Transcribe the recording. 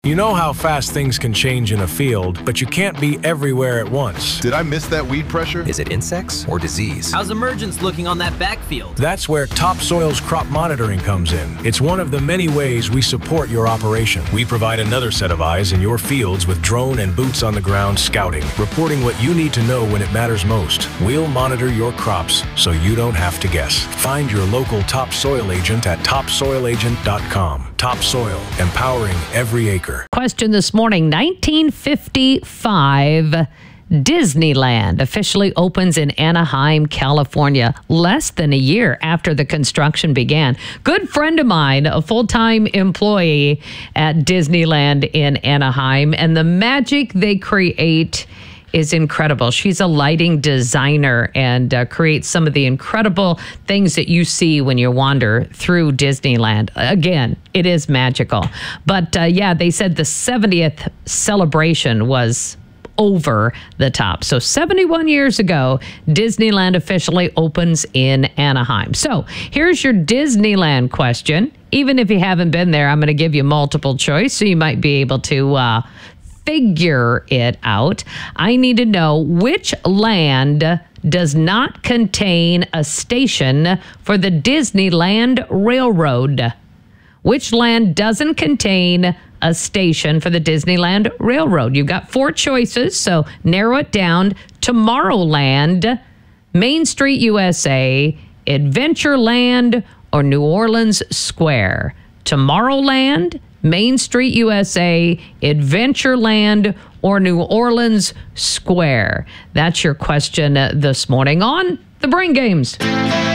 You know how fast things can change in a field, but you can't be everywhere at once. Did I miss that weed pressure? Is it insects or disease? How's emergence looking on that backfield? That's where Topsoil's crop monitoring comes in. It's one of the many ways we support your operation. We provide another set of eyes in your fields with drone and boots on the ground scouting, reporting what you need to know when it matters most. We'll monitor your crops so you don't have to guess. Find your local Topsoil agent at topsoilagent.com. Topsoil, empowering every acre. Question this morning, 1955, Disneyland officially opens in Anaheim, California, less than a year after the construction began. Good friend of mine, a full-time employee at Disneyland in Anaheim, and the magic they create is incredible. She's a lighting designer and creates some of the incredible things that you see when you wander through Disneyland. Again, it is magical. But yeah, they said the 70th celebration was over the top. So 71 years ago, Disneyland officially opens in Anaheim. So here's your Disneyland question. Even if you haven't been there, I'm going to give you multiple choice, so you might be able to figure it out. I need to know which land does not contain a station for the Disneyland Railroad. Which land doesn't contain a station for the Disneyland Railroad? You've got 4 choices, so narrow it down. Tomorrowland, Main Street USA, Adventureland, or New Orleans Square. Tomorrowland, Main Street USA, Adventureland, or New Orleans Square? That's your question this morning on The Brain Games.